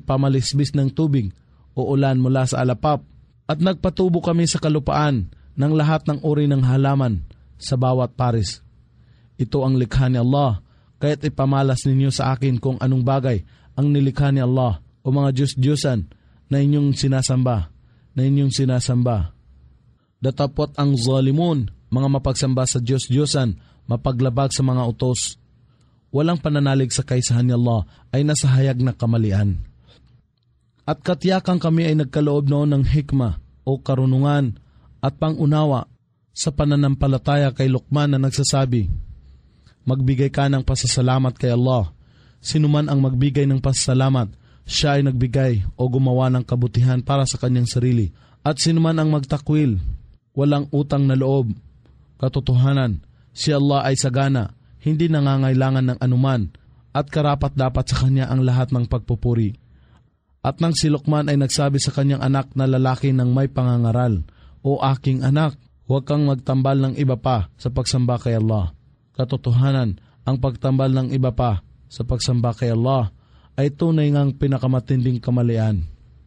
nagpamalisbis ng tubig o ulan mula sa alapap, at nagpatubo kami sa kalupaan ng lahat ng uri ng halaman sa bawat paris. Ito ang likha ni Allah, kaya't ipamalas ninyo sa akin kung anong bagay ang nilikha ni Allah o mga Diyos-Diyosan na inyong sinasamba. Datapot ang zalimun, mga mapagsamba sa Diyos-Diyosan, mapaglabag sa mga utos. Walang pananalig sa kaisahan ni Allah ay nasa hayag na kamalian. At katiyakan kami ay nagkaloob noon ng hikma o karunungan at pangunawa sa pananampalataya kay Luqman na nagsasabi, magbigay ka ng pasasalamat kay Allah. Sinuman ang magbigay ng pasasalamat, siya ay nagbigay o gumawa ng kabutihan para sa kanyang sarili. At sinuman ang magtakwil, walang utang na loob. Katotohanan, si Allah ay sagana, hindi nangangailangan ng anuman, at karapat dapat sa kanya ang lahat ng pagpupuri. At nang si Luqman ay nagsabi sa kanyang anak na lalaki ng may pangangaral, o aking anak, huwag kang magtambal ng iba pa sa pagsamba kay Allah. Katotohanan, ang pagtambal ng iba pa sa pagsamba kay Allah ay tunay ngang pinakamatinding kamalian.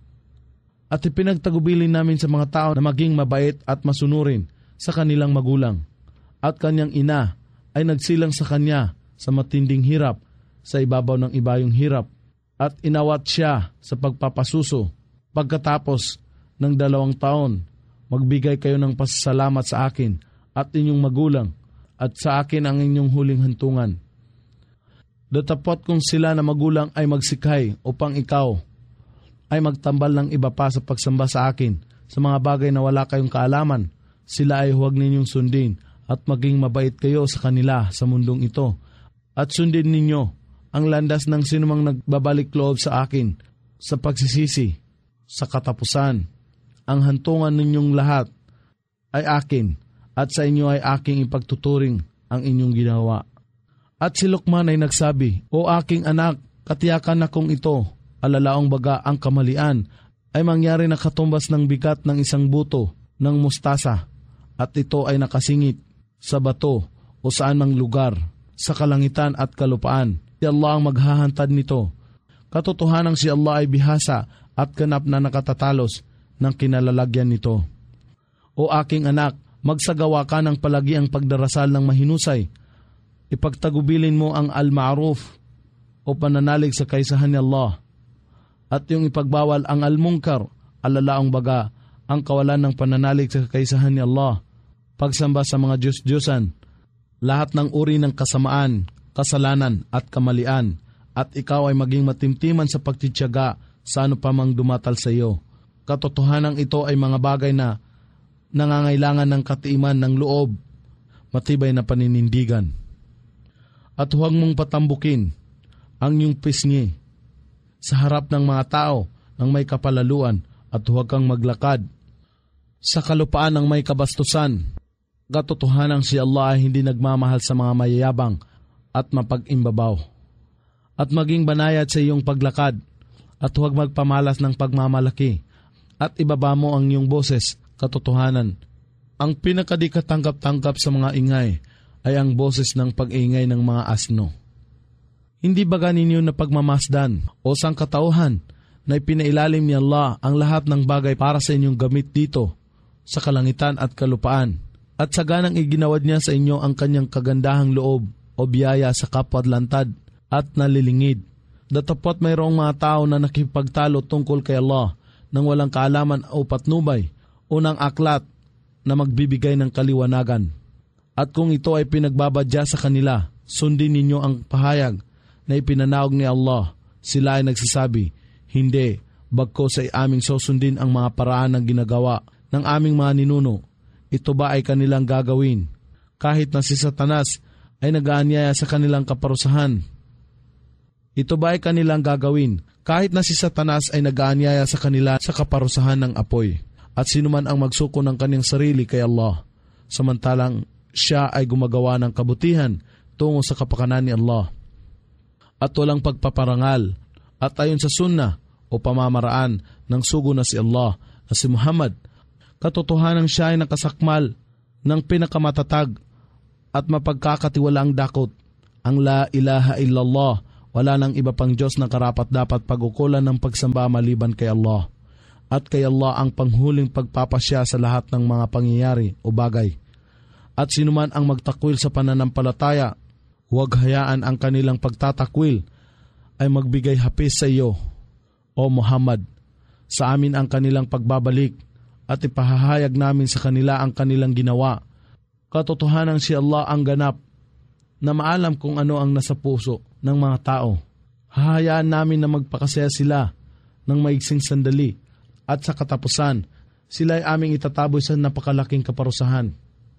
At ipinagtagubilin namin sa mga tao na maging mabait at masunurin sa kanilang magulang. At kanyang ina ay nagsilang sa kanya sa matinding hirap sa ibabaw ng ibayong hirap. At inawat siya sa pagpapasuso. Pagkatapos ng 2 taon, magbigay kayo ng pasasalamat sa akin at inyong magulang, at sa akin ang inyong huling hantungan. Datapot kung sila na magulang ay magsikay upang ikaw ay magtambal ng iba pa sa pagsamba sa akin sa mga bagay na wala kayong kaalaman, sila ay huwag ninyong sundin at maging mabait kayo sa kanila sa mundong ito. At sundin ninyo ang landas ng sinumang nagbabalik loob sa akin sa pagsisisi, sa katapusan. Ang hantungan ninyong lahat ay akin, at sa inyo ay aking ipagtuturing ang inyong ginawa. At si Luqman ay nagsabi, o aking anak, katiyakan na kung ito, alalaong baga ang kamalian, ay mangyari na katumbas ng bigat ng isang buto ng mustasa, at ito ay nakasingit sa bato o saan mang lugar, sa kalangitan at kalupaan. Si Allah ang maghahantad nito. Katotohanang si Allah ay bihasa at ganap na nakatatalos ng kinalalagyan nito. O aking anak, magsagawa ka ng palagiang pagdarasal ng mahinusay. Ipagtagubilin mo ang al-ma'ruf o pananalig sa kaisahan ni Allah. At yung ipagbawal ang al-munkar, alalaong baga, ang kawalan ng pananalig sa kaisahan ni Allah. Pagsamba sa mga Diyos-Diyosan, lahat ng uri ng kasamaan, kasalanan at kamalian, at ikaw ay maging matimtiman sa pagtitiyaga sa ano pa mang dumatal sa iyo. Katotohanan ito ay mga bagay na nangangailangan ng katiiman ng loob, matibay na paninindigan. At huwag mong patambukin ang iyong pisngi sa harap ng mga tao ng may kapalaluan, at huwag kang maglakad sa kalupaan ng may kabastusan. Katotohanan si Allah ay hindi nagmamahal sa mga mayayabang at mapag-imbabaw. At maging banayad sa iyong paglakad, at huwag magpamalas ng pagmamalaki, at ibaba mo ang iyong boses. Katotohanan, ang pinakadikatanggap-tanggap sa mga ingay ay ang boses ng pag-ingay ng mga asno. Hindi ba ninyo na pagmamasdan o sangkatauhan na ipinailalim ni Allah ang lahat ng bagay para sa inyong gamit dito sa kalangitan at kalupaan, at saganang iginawad niya sa inyo ang kanyang kagandahang loob o biyaya sa kapwadlantad at nalilingid. Datapot mayroong mga tao na nakipagtalo tungkol kay Allah nang walang kaalaman o patnubay, unang aklat na magbibigay ng kaliwanagan. At kung ito ay pinagbabadya sa kanila, sundin ninyo ang pahayag na ipinanaog ni Allah. Sila ay nagsasabi, hindi, bagkos ay aming susundin ang mga paraan ng ginagawa ng aming mga ninuno. Ito ba ay kanilang gagawin? Kahit na si Satanas ay nag-aanyaya sa kanilang kaparusahan. Ito ba ay kanilang gagawin? Kahit na si Satanas ay nag-aanyaya sa kanila sa kaparusahan ng apoy. At sinuman ang magsuko ng kanyang sarili kay Allah, samantalang siya ay gumagawa ng kabutihan tungo sa kapakanan ni Allah. At walang pagpaparangal, at ayon sa sunnah o pamamaraan ng sugo na si Allah na si Muhammad, katotohanan siya ay nakasakmal ng pinakamatatag at mapagkakatiwalaang dakot, ang la ilaha illallah Wala nang iba pang Diyos na karapat-dapat pag-ukulan ng pagsamba maliban kay Allah. At kay Allah ang panghuling pagpapasya sa lahat ng mga pangyayari o bagay. At sinuman ang magtakwil sa pananampalataya, huwag hayaan ang kanilang pagtatakwil ay magbigay hapis sa iyo, O Muhammad. Sa amin ang kanilang pagbabalik at ipahahayag namin sa kanila ang kanilang ginawa. Katotohanan si Allah ang ganap na maalam kung ano ang nasa puso ng mga tao. Hahayaan namin na magpakasaya sila ng maigsing sandali at sa katapusan, sila ay aming itataboy sa napakalaking kaparusahan.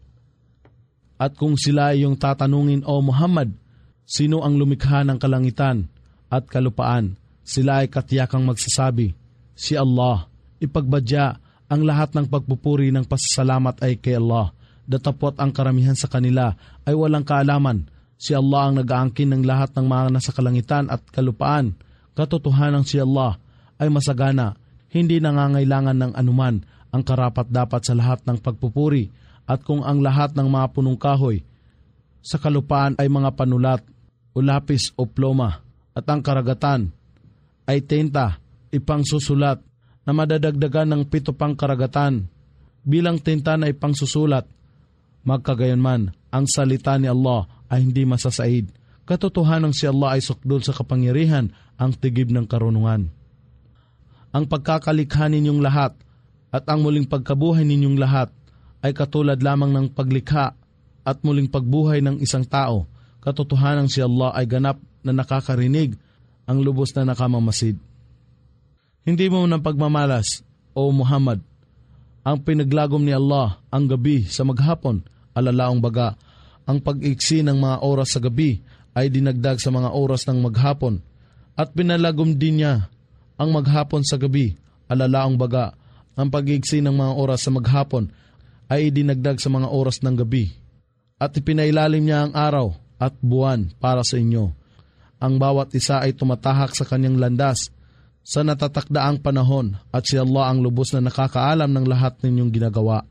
At kung sila ay yung tatanungin, O Muhammad, sino ang lumikha ng kalangitan at kalupaan, sila ay katiyakang magsasabi, si Allah. Ipagbadya ang lahat ng pagpupuri ng pasasalamat ay kay Allah. Datapot ang karamihan sa kanila ay walang kaalaman. Si Allah ang nag-aangkin ng lahat ng mga nasa kalangitan at kalupaan. Katotohanan si Allah ay masagana, hindi nangangailangan ng anuman ang karapat-dapat sa lahat ng pagpupuri. At kung ang lahat ng mga punong kahoy sa kalupaan ay mga panulat o lapis o ploma at ang karagatan ay tinta, ipang susulat na madadagdagan ng 7 pang karagatan bilang tinta na ipang susulat, magkagayunman ang salita ni Allah ay hindi masasaid. Katotohanan si Allah ay sukdol sa kapangyarihan, ang tigib ng karunungan. Ang pagkakalikha ninyong lahat at ang muling pagkabuhay ninyong lahat ay katulad lamang ng paglikha at muling pagbuhay ng isang tao. Katotohanan si Allah ay ganap na nakakarinig, ang lubos na nakamamasid. Hindi mo ng pagmamalas, O Muhammad, ang pinaglagom ni Allah ang gabi sa maghapon, alalaong baga. Ang pag-iksi ng mga oras sa gabi ay dinagdag sa mga oras ng maghapon, at pinalagom din niya ang maghapon sa gabi, alalaong baga. Ang pag-iksi ng mga oras sa maghapon ay dinagdag sa mga oras ng gabi, at ipinailalim niya ang araw at buwan para sa inyo. Ang bawat isa ay tumatahak sa kanyang landas sa natatakdaang panahon, at si Allah ang lubos na nakakaalam ng lahat ninyong ginagawa.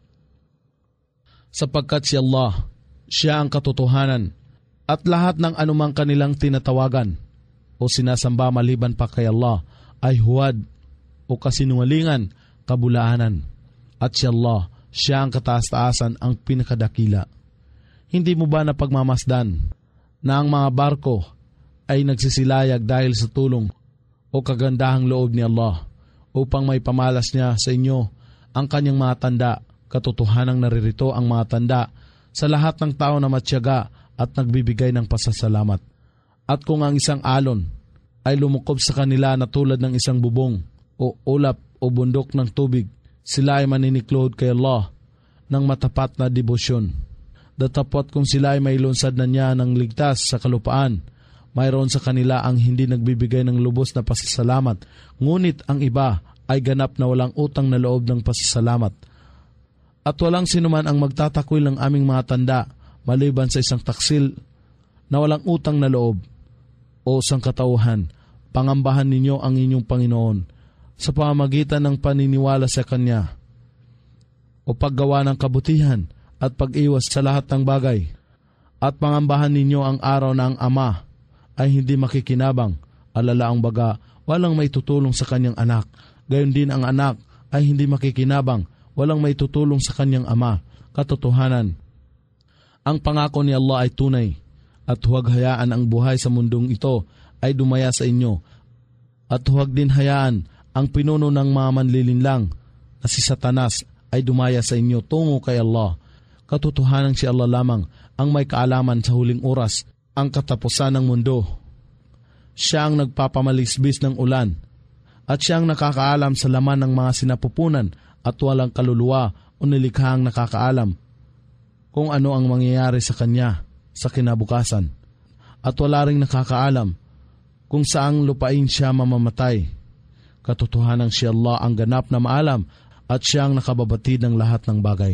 Sapagkat si Allah, siya ang katotohanan, at lahat ng anumang kanilang tinatawagan o sinasamba maliban pa kay Allah ay huwad o kasinungalingan, kabulaanan. At si Allah, siya ang kataas-taasan, ang pinakadakila. Hindi mo ba napagmamasdan na ang mga barko ay nagsisilayag dahil sa tulong o kagandahang loob ni Allah upang may pamalas niya sa inyo ang kanyang mga tanda? Katotohanang naririto ang mga tanda sa lahat ng tao na matyaga at nagbibigay ng pasasalamat. At kung ang isang alon ay lumukob sa kanila na tulad ng isang bubong o ulap o bundok ng tubig, sila ay maniniklod kay Allah ng matapat na debosyon. Datapot kung sila ay may lunsad na niya ng ligtas sa kalupaan, mayroon sa kanila ang hindi nagbibigay ng lubos na pasasalamat, ngunit ang iba ay ganap na walang utang na loob ng pasasalamat. At walang sinuman ang magtatakwil ng aming mga tanda, maliban sa isang taksil na walang utang na loob o sangkatauhan. Pangambahan ninyo ang inyong Panginoon sa pamamagitan ng paniniwala sa Kanya o paggawa ng kabutihan at pag-iwas sa lahat ng bagay. At pangambahan ninyo ang araw na ang ama ay hindi makikinabang, alalaang baga, walang may tutulong sa kanyang anak. Gayon din ang anak ay hindi makikinabang, walang may tutulong sa kanyang ama. Katotohanan, ang pangako ni Allah ay tunay, at huwag hayaan ang buhay sa mundong ito ay dumaya sa inyo. At huwag din hayaan ang pinuno ng mga manlilinlang na si Satanas ay dumaya sa inyo tungo kay Allah. Katotohanan si Allah lamang ang may kaalaman sa huling oras, ang katapusan ng mundo. Siya ang nagpapamalisbis ng ulan, at siya ang nakakaalam sa laman ng mga sinapupunan, at walang kaluluwa o nilikhang nakakaalam kung ano ang mangyayari sa kanya sa kinabukasan. At wala ring nakakaalam kung saang lupain siya mamamatay. Katotohanan si Allah ang ganap na maalam, at siya ang nakababatid ng lahat ng bagay.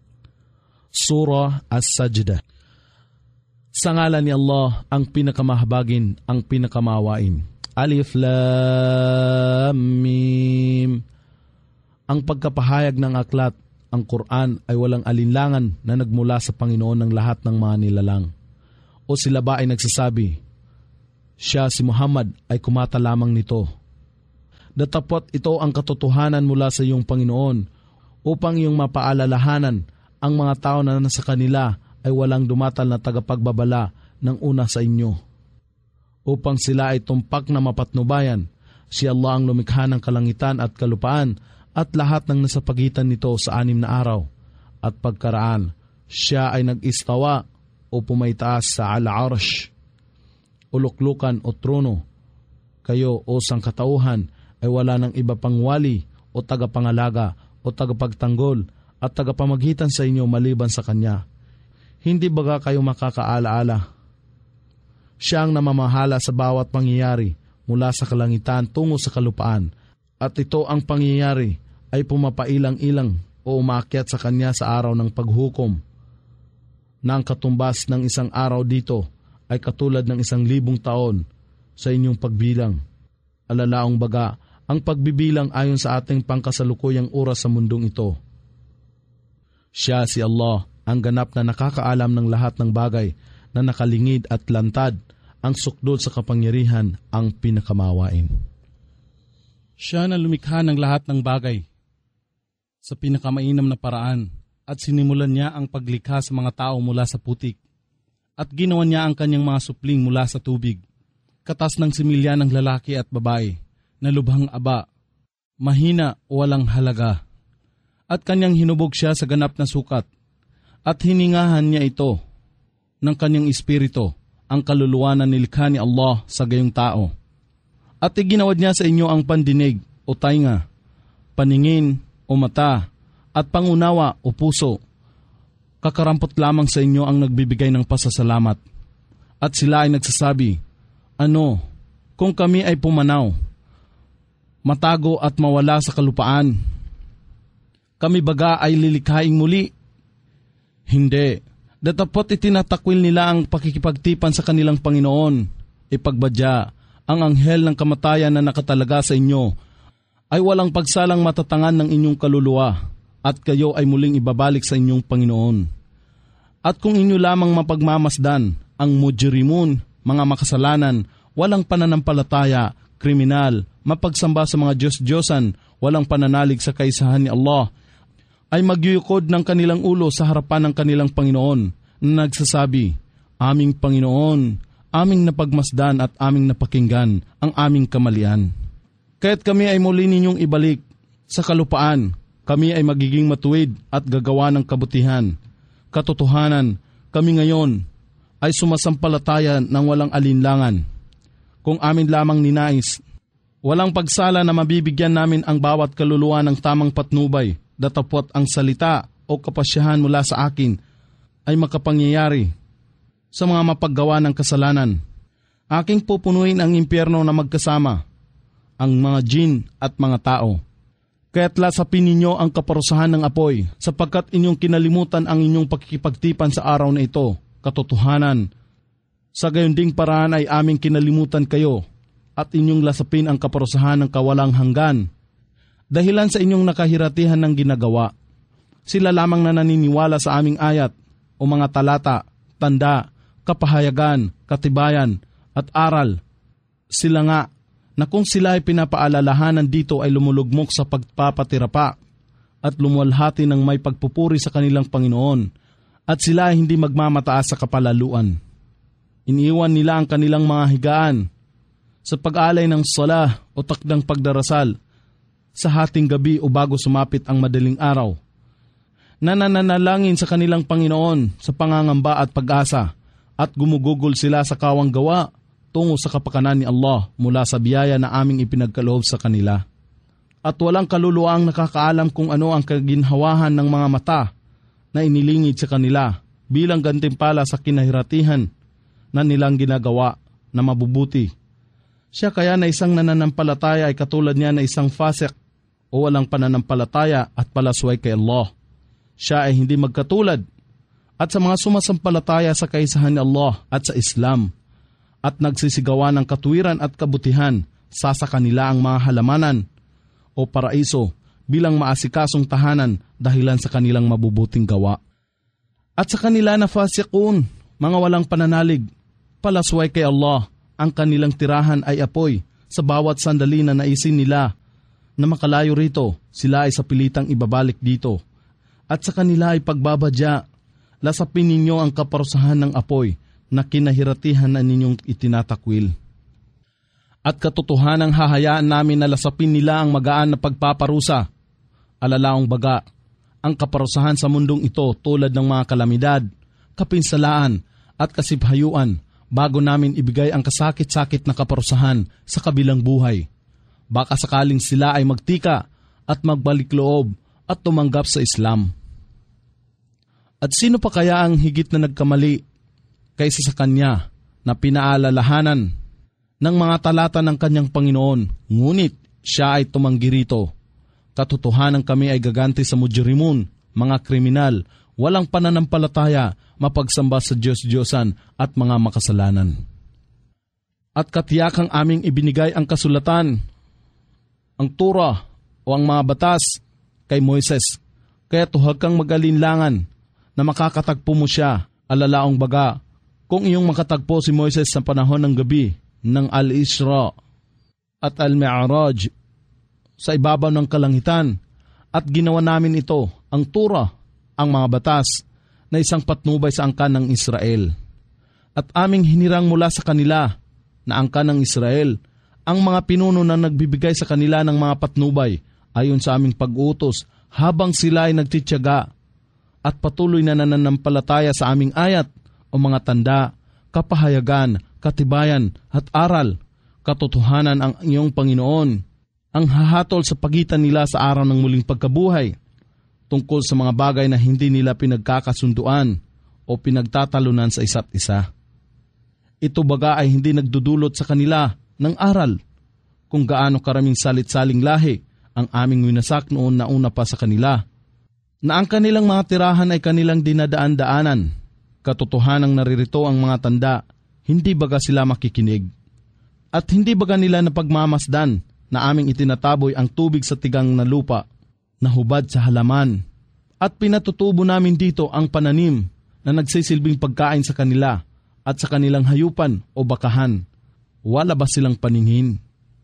Surah As-Sajdah. Sa ngalan ni Allah, ang pinakamahabagin, ang pinakamaawain. Alif Lam Mim. Ang pagkapahayag ng aklat, ang Quran, ay walang alinlangan na nagmula sa Panginoon ng lahat ng mga nilalang. O sila ba ay nagsasabi, Siya si Muhammad ay kumata lamang nito. Datapot ito ang katotohanan mula sa iyong Panginoon upang iyong mapaalalahanan ang mga tao na nasa kanila ay walang dumatal na tagapagbabala ng una sa inyo. Upang sila ay tumpak na mapatnubayan, si Allah ang lumikha ng kalangitan at kalupaan at lahat ng nasa pagitan nito sa 6 na araw. At pagkaraan, siya ay nag-istawa o pumaitaas sa al-arsh, uluklukan o trono. Kayo o sangkatauhan ay wala ng iba pang wali o tagapangalaga o tagapagtanggol at tagapamagitan sa inyo maliban sa Kanya. Hindi baga kayo makakaalaala? Siya ang namamahala sa bawat pangyayari mula sa kalangitan tungo sa kalupaan, at ito ang pangyayari ay pumapailang-ilang o umakyat sa Kanya sa araw ng paghukom, na ang katumbas ng isang araw dito ay katulad ng 1,000 taon sa inyong pagbilang. Alalaong baga, ang pagbibilang ayon sa ating pangkasalukuyang oras sa mundong ito. Siya si Allah, ang ganap na nakakaalam ng lahat ng bagay na nakalingid at lantad, ang sukdol sa kapangyarihan, ang pinakamawain. Siya na lumikha ng lahat ng bagay sa pinakamainam na paraan at sinimulan niya ang paglikha sa mga tao mula sa putik at ginawa niya ang kanyang mga supling mula sa tubig, katas ng similya ng lalaki at babae na lubhang aba, mahina o walang halaga. At kanyang hinubog siya sa ganap na sukat at hiningahan niya ito ng kanyang espiritu, ang kaluluwa na nilikha ni Allah sa gayong tao. At iginawad niya sa inyo ang pandinig o tainga, paningin o mata, at pangunawa o puso. Kakarampot lamang sa inyo ang nagbibigay ng pasasalamat. At sila ay nagsasabi, ano, kung kami ay pumanaw, matago at mawala sa kalupaan, kami baga ay lilikhaing muli? Hindi. Datapot itinatakwil nila ang pakikipagtipan sa kanilang Panginoon. Ipagbadya, ang anghel ng kamatayan na nakatalaga sa inyo ay walang pagsalang matatangan ng inyong kaluluwa at kayo ay muling ibabalik sa inyong Panginoon. At kung inyo lamang mapagmamasdan, ang mujrimun, mga makasalanan, walang pananampalataya, kriminal, mapagsamba sa mga Diyos-Diyosan, walang pananalig sa kaisahan ni Allah, ay magyuyukod ng kanilang ulo sa harapan ng kanilang Panginoon na nagsasabi, aming Panginoon, aming napagmasdan at aming napakinggan ang aming kamalian. Kaya't kami ay muli ninyong ibalik sa kalupaan, kami ay magiging matuwid at gagawa ng kabutihan. Katotohanan, kami ngayon ay sumasampalataya ng walang alinlangan. Kung amin lamang ninais, walang pagsala na mabibigyan namin ang bawat kaluluwa ng tamang patnubay, datapot ang salita o kapasyahan mula sa akin ay makapangyayari sa mga mapaggawa ng kasalanan. Aking pupunuin ang impyerno na magkasama, ang mga jin at mga tao. Kaya't lasapin ninyo ang kaparusahan ng apoy, sapagkat inyong kinalimutan ang inyong pakikipagtipan sa araw na ito. Katotohanan, sa gayon ding paraan ay aming kinalimutan kayo, at inyong lasapin ang kaparusahan ng kawalang hanggan, dahilan sa inyong nakahiratihan ng ginagawa. Sila lamang na naniniwala sa aming ayat o mga talata, tanda, kapahayagan, katibayan at aral. Sila nga na kung sila ay pinapaalalahanan dito ay lumulugmok sa pagpapatirapa at lumuwalhati ng may pagpupuri sa kanilang Panginoon, at sila ay hindi magmamataas sa kapalaluan. Iniiwan nila ang kanilang mga higaan sa pag-alay ng salah o takdang pagdarasal sa hating gabi o bago sumapit ang madaling araw. Nananalangin sa kanilang Panginoon sa pangangamba at pag-asa, at gumugugol sila sa kawang gawa tungo sa kapakanan ni Allah mula sa biyaya na aming ipinagkaloob sa kanila. At walang kaluluwang nakakaalam kung ano ang kaginhawahan ng mga mata na inilingid sa kanila bilang gantimpala sa kinahiratihan na nilang ginagawa na mabubuti. Siya kaya na isang nananampalataya ay katulad niya na isang fasik o walang pananampalataya at palasway kay Allah. Siya ay hindi magkatulad at sa mga sumasampalataya sa kaisahan ni Allah at sa Islam, at nagsisigawa ng katuwiran at kabutihan sa kanila ang mga halamanan o paraiso bilang maasikasong tahanan dahilan sa kanilang mabubuting gawa. At sa kanila na fasikun, mga walang pananalig, palasway kay Allah, ang kanilang tirahan ay apoy sa bawat sandali na naisin nila na makalayo rito, sila ay sa pilitang ibabalik dito. At sa kanila ay pagbabadya, lasapin ninyo ang kaparusahan ng apoy na kinahiratihan na ninyong itinatakwil. At katotohanang hahayaan namin na lasapin nila ang magaan na pagpaparusa. Alalaong baga, ang kaparusahan sa mundong ito tulad ng mga kalamidad, kapinsalaan at kasibhayuan bago namin ibigay ang kasakit-sakit na kaparusahan sa kabilang buhay. Baka sakaling sila ay magtika at magbalik loob at tumanggap sa Islam. At sino pa kaya ang higit na nagkamali kaysa sa kanya na pinaalalahanan ng mga talata ng kanyang Panginoon, ngunit siya ay tumanggi rito. Katotohanan kami ay gaganti sa mujrimun, mga kriminal, walang pananampalataya, mapagsamba sa Diyos-Diyosan at mga makasalanan. At katiyakang aming ibinigay ang kasulatan, ang Torah o ang mga batas kay Moises, kaya tuhag kang magalinlangan na makakatagpo mo siya. Alalaong baga, kung iyong makatagpo si Moises sa panahon ng gabi ng Al-Isra at Al-Mi'raj sa ibabaw ng kalangitan, at ginawa namin ito, ang Torah, ang mga batas, na isang patnubay sa angkan ng Israel. At aming hinirang mula sa kanila na angkan ng Israel, ang mga pinuno na nagbibigay sa kanila ng mga patnubay ayon sa aming pag-utos habang sila ay nagtitiyaga at patuloy na nananampalataya sa aming ayat o mga tanda, kapahayagan, katibayan at aral, katotohanan ang iyong Panginoon, ang hahatol sa pagitan nila sa araw ng muling pagkabuhay, tungkol sa mga bagay na hindi nila pinagkakasunduan o pinagtatalunan sa isa't isa. Ito baga ay hindi nagdudulot sa kanila ng aral kung gaano karaming salit-saling lahi ang aming winasak noon na una pa sa kanila, na ang kanilang mga tirahan ay kanilang dinadaan-daanan. Katotohanang naririto ang mga tanda, hindi baga sila makikinig. At hindi baga nila napagmamasdan na aming itinataboy ang tubig sa tigang na lupa, na hubad sa halaman, at pinatutubo namin dito ang pananim na nagsisilbing pagkain sa kanila at sa kanilang hayupan o bakahan. Wala ba silang paningin?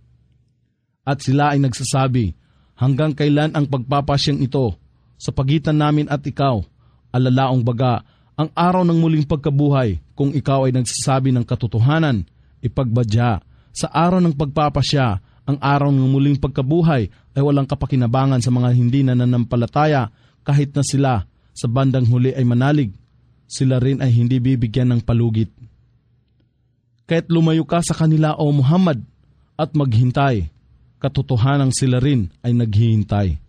At sila ay nagsasabi, hanggang kailan ang pagpapasyang ito sa pagitan namin at ikaw? Alalaong baga, ang araw ng muling pagkabuhay, kung ikaw ay nagsasabi ng katotohanan, ipagbadya. Sa araw ng pagpapasya, ang araw ng muling pagkabuhay ay walang kapakinabangan sa mga hindi nananampalataya, kahit na sila sa bandang huli ay manalig. Sila rin ay hindi bibigyan ng palugit. Kaya't lumayo ka sa kanila o Muhammad at maghintay, katotohanang sila rin ay naghihintay.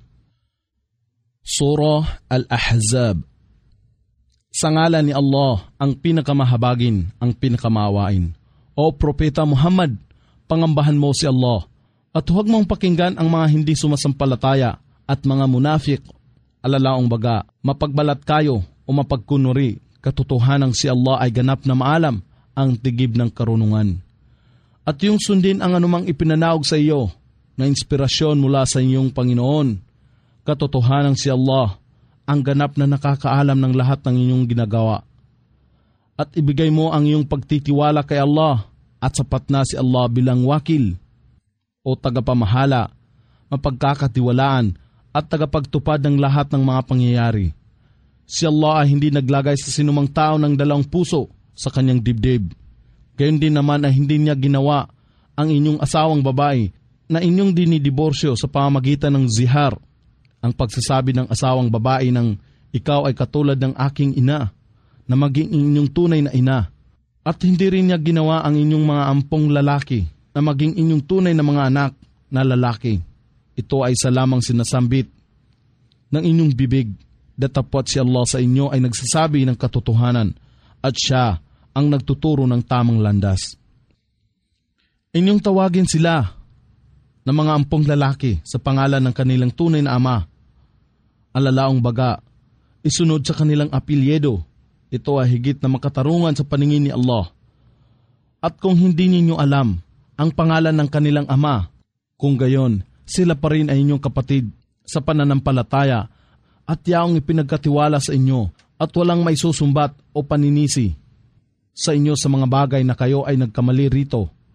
Surah Al-Ahzab. Sa ngalan ni Allah, ang pinakamahabagin, ang pinakamaawain. O Propeta Muhammad, pangambahan mo si Allah, at huwag mong pakinggan ang mga hindi sumasampalataya at mga munafik. Alalaong baga, mapagbalat kayo o mapagkunuri, katotohanang si Allah ay ganap na maalam ang tigib ng karunungan. At yung sundin ang anumang ipinanaog sa iyo na inspirasyon mula sa iyong Panginoon. Katotohanang si Allah ang ganap na nakakaalam ng lahat ng inyong ginagawa. At ibigay mo ang iyong pagtitiwala kay Allah at sapat na si Allah bilang wakil o tagapamahala, mapagkakatiwalaan at tagapagtupad ng lahat ng mga pangyayari. Si Allah ay hindi naglagay sa sinumang tao ng dalawang puso sa kanyang dibdib. Gayon din naman ay hindi niya ginawa ang inyong asawang babae na inyong dinidiborsyo sa pamamagitan ng zihar, ang pagsasabi ng asawang babae ng ikaw ay katulad ng aking ina, na maging inyong tunay na ina. At hindi rin niya ginawa ang inyong mga ampong lalaki na maging inyong tunay na mga anak na lalaki. Ito ay sa lamang sinasambit ng inyong bibig. Datapwat si Allah sa inyo ay nagsasabi ng katotohanan at siya ang nagtuturo ng tamang landas. Inyong tawagin sila na mga ampong lalaki sa pangalan ng kanilang tunay na ama. Alalaong baga, isunod sa kanilang apelyido. Ito ay higit na makatarungan sa paningin ni Allah. At kung hindi ninyo alam ang pangalan ng kanilang ama, kung gayon, sila pa rin ay inyong kapatid sa pananampalataya at yaong ipinagkatiwala sa inyo at walang may susumbat o paninisi sa inyo sa mga bagay na kayo ay nagkamali rito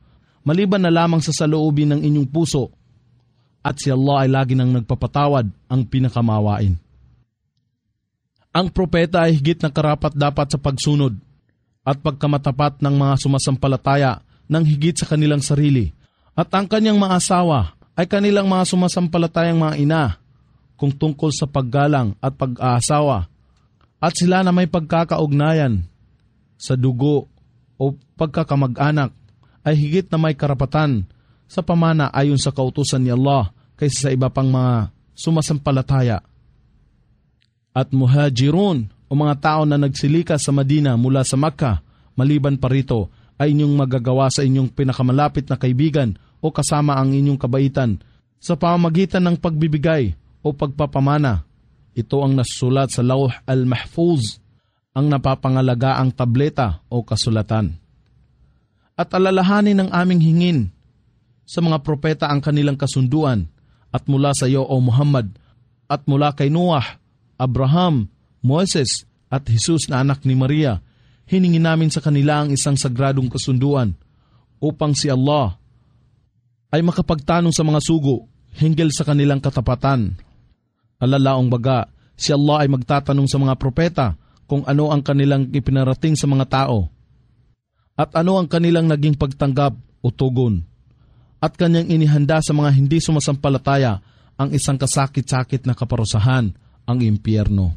maliban na lamang sa saloobin ng inyong puso, at si Allah ay lagi nang nagpapatawad, ang pinakamawain. Ang propeta ay higit na karapat-dapat sa pagsunod at pagkamatapat ng mga sumasampalataya ng higit sa kanilang sarili, at ang kanyang mga asawa ay kanilang mga sumasampalatayang mga ina kung tungkol sa paggalang at pag-aasawa, at sila na may pagkakaugnayan sa dugo o pagkakamag-anak ay higit na may karapatan sa pamana ayon sa kautusan ni Allah kaysa sa iba pang mga sumasampalataya. At muhajirun o mga tao na nagsilikas sa Madina mula sa Makkah, maliban pa rito, ay inyong magagawa sa inyong pinakamalapit na kaibigan o kasama ang inyong kabaitan sa pamamagitan ng pagbibigay o pagpapamana. Ito ang nasusulat sa Lawh al-Mahfuz, ang napapangalaga ang tableta o kasulatan. At alalahanin ng aming hingin sa mga propeta ang kanilang kasunduan, at mula sa iyo, O Muhammad, at mula kay Noah, Abraham, Moses, at Jesus na anak ni Maria, hiningi namin sa kanila ang isang sagradong kasunduan upang si Allah ay makapagtanong sa mga sugo hinggil sa kanilang katapatan. Alalaong baga, si Allah ay magtatanong sa mga propeta kung ano ang kanilang ipinarating sa mga tao at ano ang kanilang naging pagtanggap o tugon. At kanyang inihanda sa mga hindi sumasampalataya ang isang kasakit-sakit na kaparusahan, ang impyerno.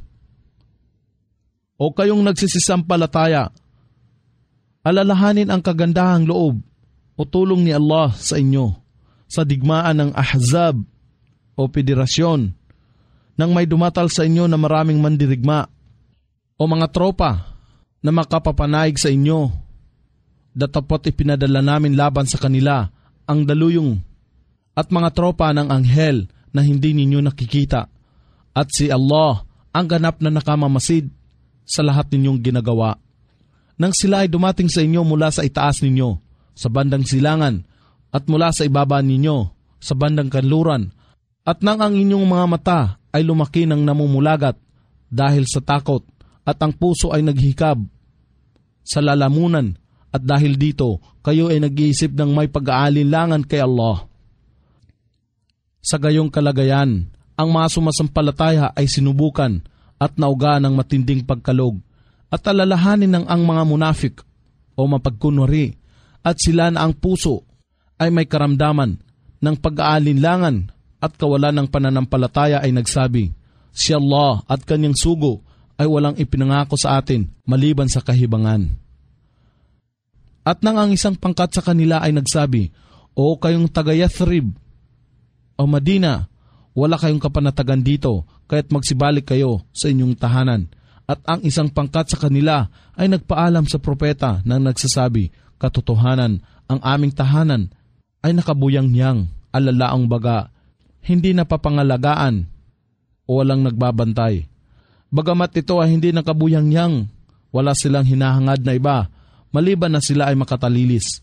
O kayong nagsisisampalataya, alalahanin ang kagandahang loob o tulong ni Allah sa inyo sa digmaan ng Ahzab o federasyon nang may dumatal sa inyo na maraming mandirigma o mga tropa na makapapanaig sa inyo. Datapot ipinadala namin laban sa kanila ang daluyong at mga tropa ng anghel na hindi ninyo nakikita, at si Allah ang ganap na nakamamasid sa lahat ninyong ginagawa. Nang sila ay dumating sa inyo mula sa itaas ninyo, sa bandang silangan, at mula sa ibaba ninyo, sa bandang kanluran, at nang ang inyong mga mata ay lumaki ng namumulagat dahil sa takot, at ang puso ay naghikab sa lalamunan, at dahil dito, kayo ay nag-iisip ng may pag-aalinlangan kay Allah. Sa gayong kalagayan, ang mga sumasampalataya ay sinubukan at nauga ng matinding pagkalog, at alalahanin ng ang mga munafik o mapagkunwari, at sila na ang puso ay may karamdaman ng pag-aalinlangan at kawalan ng pananampalataya ay nagsabi, si Allah at kanyang sugo ay walang ipinangako sa atin maliban sa kahibangan. At nang ang isang pangkat sa kanila ay nagsabi, o kayong taga-Yathrib o Madina, wala kayong kapanatagan dito, kaya't magsibalik kayo sa inyong tahanan. At ang isang pangkat sa kanila ay nagpaalam sa propeta nang nagsasabi, katotohanan, ang aming tahanan ay nakabuyang-yang, alalaang baga, hindi napapangalagaan o walang nagbabantay. Bagamat ito ay hindi nakabuyang-yang, wala silang hinahangad na iba, maliban na sila ay makatalilis.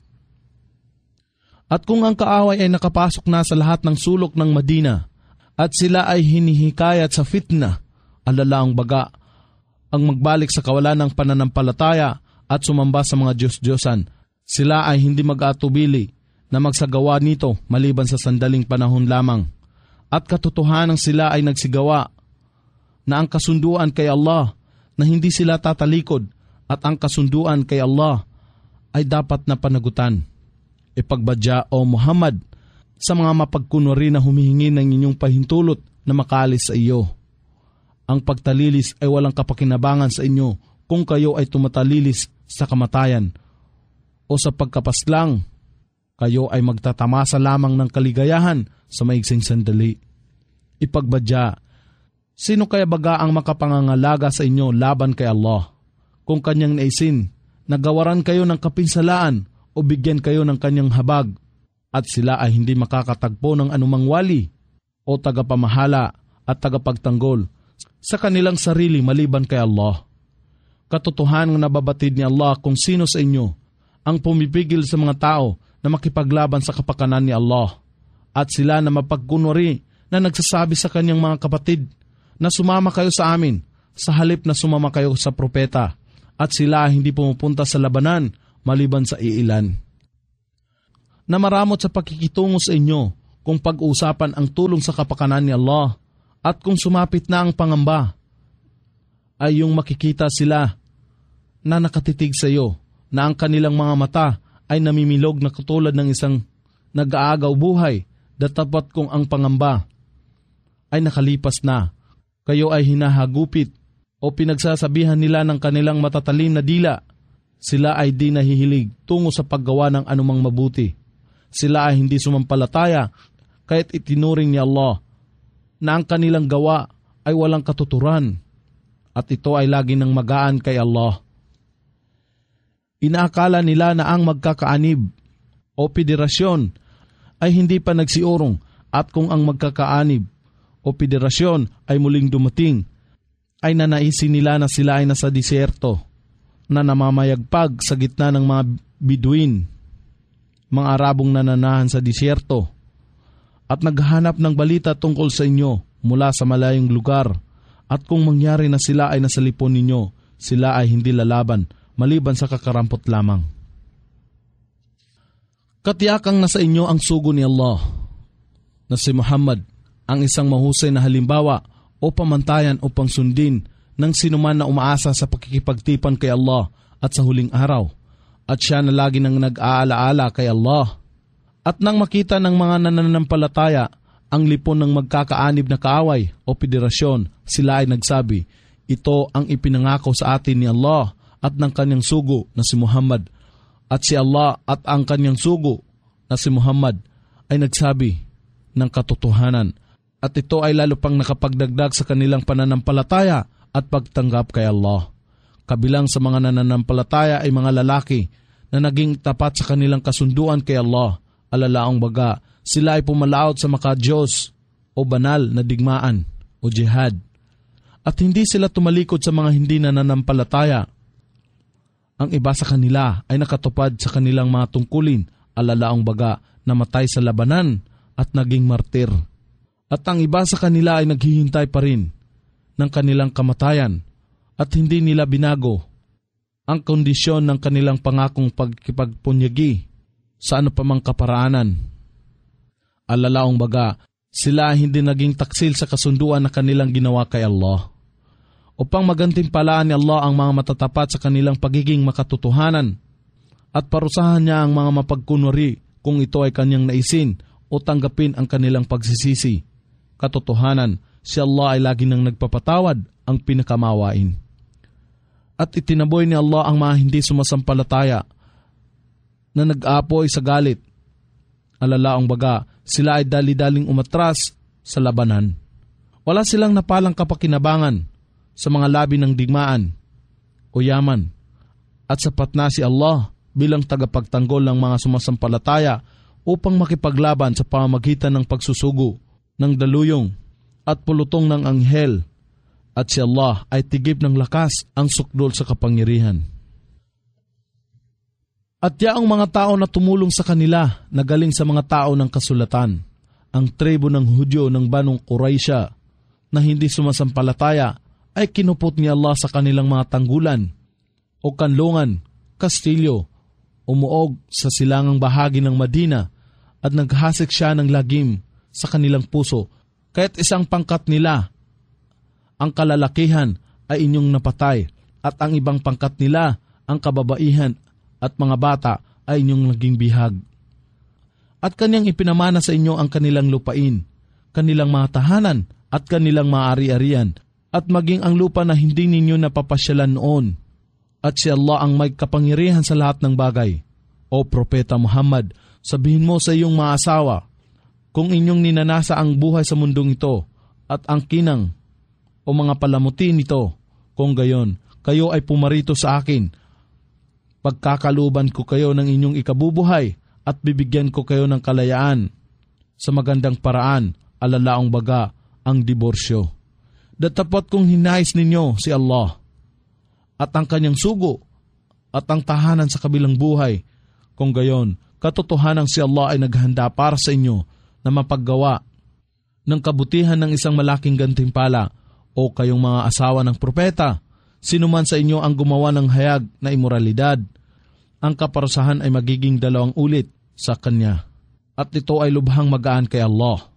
At kung ang kaaway ay nakapasok na sa lahat ng sulok ng Madina, at sila ay hinihikayat sa fitna, alalaang baga, ang magbalik sa kawalan ng pananampalataya at sumamba sa mga Diyos-Diyosan, sila ay hindi mag-atubili na magsagawa nito maliban sa sandaling panahon lamang. At katotohanan sila ay nagsigawa na ang kasunduan kay Allah na hindi sila tatalikod at ang kasunduan kay Allah ay dapat na panagutan. Ipagbadya, O Muhammad, sa mga mapagkunwari na humihingi ng inyong pahintulot na makaalis sa iyo. Ang pagtalilis ay walang kapakinabangan sa inyo kung kayo ay tumatalilis sa kamatayan o sa pagkapaslang. Kayo ay magtatamasa lamang ng kaligayahan sa maigsing sandali. Ipagbadya, sino kaya baga ang makapangangalaga sa inyo laban kay Allah? Kung kanyang naisin, nagawaran kayo ng kapinsalaan o bigyan kayo ng kanyang habag, at sila ay hindi makakatagpo ng anumang wali o tagapamahala at tagapagtanggol sa kanilang sarili maliban kay Allah. Katotohanan nababatid ni Allah kung sino sa inyo ang pumipigil sa mga tao na makipaglaban sa kapakanan ni Allah, at sila na mapagkunwari na nagsasabi sa kanyang mga kapatid na sumama kayo sa amin sa halip na sumama kayo sa propeta, at sila hindi pumupunta sa labanan maliban sa iilan. na maramot sa pakikitungo sa inyo kung pag-uusapan ang tulong sa kapakanan ni Allah, at kung sumapit na ang pangamba, ay yung makikita sila na nakatitig sa iyo, na ang kanilang mga mata ay namimilog na katulad ng isang nag-aagaw buhay, datapat kung ang pangamba ay nakalipas na, kayo ay hinahagupit o pinagsasabihan nila ng kanilang matatalim na dila. Sila ay di nahihilig tungo sa paggawa ng anumang mabuti. Sila ay hindi sumampalataya kahit itinuring ni Allah na ang kanilang gawa ay walang katuturan, at ito ay lagi nang magaan kay Allah. Inaakala nila na ang magkakaanib o federasyon ay hindi pa nagsiurong, at kung ang magkakaanib o federasyon ay muling dumating, ay nanaisin nila na sila ay nasa disyerto na namamayagpag sa gitna ng mga Biduin, mga Arabong nananahan sa disyerto, at naghahanap ng balita tungkol sa inyo mula sa malayong lugar, at kung mangyari na sila ay nasa lipon ninyo, sila ay hindi lalaban maliban sa kakarampot lamang. Katiyakang nasa inyo ang sugo ni Allah, na si Muhammad ang isang mahusay na halimbawa o pamantayan o pangsundin ng sinuman na umaasa sa pakikipagtipan kay Allah at sa huling araw, at siya na lagi nang nag-aalaala kay Allah. At nang makita ng mga nananampalataya ang lipon ng magkakaanib na kaaway o federasyon, sila ay nagsabi, ito ang ipinangako sa atin ni Allah at ng kanyang sugo na si Muhammad. At si Allah at ang kanyang sugo na si Muhammad ay nagsabi ng katotohanan, at ito ay lalo pang nakapagdagdag sa kanilang pananampalataya at pagtanggap kay Allah. Kabilang sa mga nananampalataya ay mga lalaki na naging tapat sa kanilang kasunduan kay Allah. Alalaong baga, sila ay pumalaot sa maka-Diyos o banal na digmaan o jihad. At hindi sila tumalikod sa mga hindi nananampalataya. Ang iba sa kanila ay nakatupad sa kanilang mga tungkulin, alalaong baga, namatay sa labanan at naging martir. At ang iba sa kanila ay naghihintay pa rin ng kanilang kamatayan, at hindi nila binago ang kondisyon ng kanilang pangakong pagkipagpunyagi sa ano pa mang kaparaanan. Alalaong baga, sila hindi naging taksil sa kasunduan na kanilang ginawa kay Allah. Upang magantimpalaan ni Allah ang mga matatapat sa kanilang pagiging makatotohanan, at parusahan niya ang mga mapagkunwari kung ito ay kanyang naisin o tanggapin ang kanilang pagsisisi. Katotohanan, si Allah ay lagi nang nagpapatawad, ang pinakamawain. At itinaboy ni Allah ang mga hindi sumasampalataya na nag-aapoy sa galit. Alalaong baga, sila ay dali-daling umatras sa labanan. Wala silang napalang kapakinabangan sa mga labi ng digmaan o yaman, at sapat na si Allah bilang tagapagtanggol ng mga sumasampalataya upang makipaglaban sa pamamagitan ng pagsusugo ng daluyong at pulutong ng anghel, at si Allah ay tigib ng lakas ang sukdol sa kapangyarihan. At yaong mga tao na tumulong sa kanila na galing sa mga tao ng kasulatan, ang tribo ng Hudyo ng Banong Quraisha na hindi sumasampalataya, ay kinupot ni Allah sa kanilang mga tanggulan o kanlungan, kastilyo, umuog sa silangang bahagi ng Madina, at naghasik siya ng lagim sa kanilang puso, kaya't isang pangkat nila, ang kalalakihan, ay inyong napatay, at ang ibang pangkat nila, ang kababaihan at mga bata, ay inyong naging bihag. At kanyang ipinamana sa inyo ang kanilang lupain, kanilang mga tahanan, at kanilang mga ari-arian, at maging ang lupa na hindi ninyo napapasyalan noon. At si Allah ang may kapangyarihan sa lahat ng bagay. O Propeta Muhammad, sabihin mo sa iyong mga asawa, kung inyong ninanasa ang buhay sa mundong ito, at ang kinang o mga palamuti nito, kung gayon, kayo ay pumarito sa akin, pagkakaluban ko kayo ng inyong ikabubuhay, at bibigyan ko kayo ng kalayaan sa magandang paraan, alalaong baga, ang diborsyo. Datapot kung hinais ninyo si Allah at ang kanyang sugo at ang tahanan sa kabilang buhay, kung gayon, katotohanang si Allah ay naghanda para sa inyo na mapaggawa ng kabutihan ng isang malaking gantimpala. O kayong mga asawa ng propeta, sinuman sa inyo ang gumawa ng hayag na imoralidad, ang kaparusahan ay magiging 2 ulit sa Kanya. At ito ay lubhang magaan kay Allah.